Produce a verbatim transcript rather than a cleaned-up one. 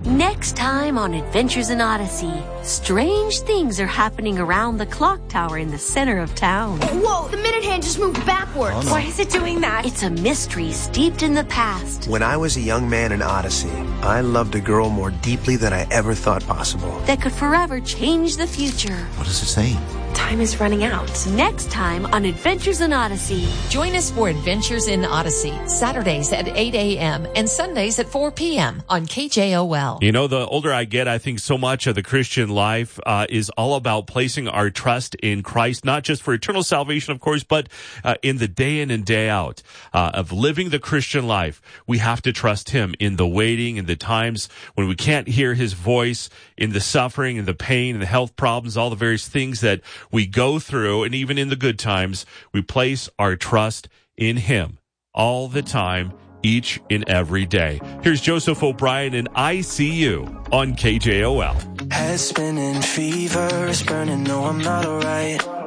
Next time on Adventures in Odyssey, strange things are happening around the clock tower in the center of town. Whoa, the minute hand just moved backwards. Oh, no. Why is it doing that? It's a mystery steeped in the past. When I was a young man in Odyssey, I loved a girl more deeply than I ever thought possible. That could forever change the future. What does it say? Time is running out. Next time on Adventures in Odyssey. Join us for Adventures in Odyssey, Saturdays at eight a.m. and Sundays at four p.m. on K J O L. You know, the older I get, I think so much of the Christian life uh, is all about placing our trust in Christ, not just for eternal salvation, of course, but uh, in the day in and day out uh, of living the Christian life. We have to trust him in the waiting, in the times when we can't hear his voice, in the suffering and the pain and the health problems, all the various things that we go through, and even in the good times, we place our trust in him all the time, each and every day. Here's Joseph O'Brien and I See You on K J O L. Head spinning, fever is burning, no, I'm not alright.